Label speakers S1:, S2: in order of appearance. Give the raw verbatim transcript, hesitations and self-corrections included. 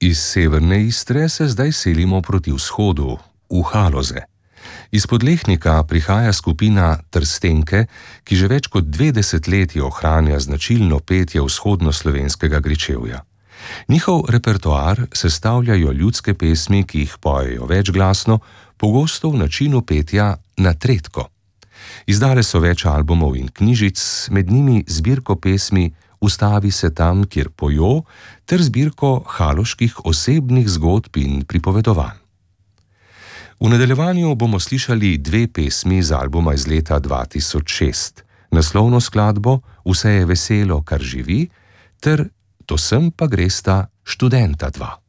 S1: Iz severne Istre se zdaj selimo proti vzhodu, v Haloze. Iz Podlehnika prihaja skupina Trstenke, ki že več kot dve desetletji ohranja značilno petje vzhodnoslovenskega gričevja. Njihov repertoar sestavljajo ljudske pesmi, ki jih pojejo večglasno, pogosto v načinu petja na tretko. Izdale so več albumov in knjižic, med njimi zbirko pesmi Ustavi se tam, kjer pojo, ter zbirko haloških osebnih zgodb in pripovedovanj. V nadaljevanju bomo slišali dve pesmi z albuma iz leta dva tisoč šest, naslovno skladbo Vse je veselo, kar živi, ter To sem pa gresta študenta dva.